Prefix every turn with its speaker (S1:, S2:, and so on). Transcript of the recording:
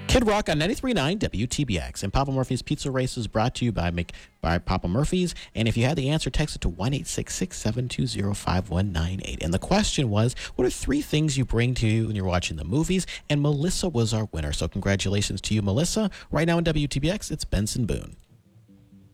S1: Kid Rock on 93.9 WTBX. And Papa Murphy's Pizza Race is brought to you by Papa Murphy's. And if you had the answer, text it to 1-866-720-5198. And the question was, what are 3 things you bring to you when you're watching the movies? And Melissa was our winner. So congratulations to you, Melissa. Right now in WTBX, it's Benson Boone.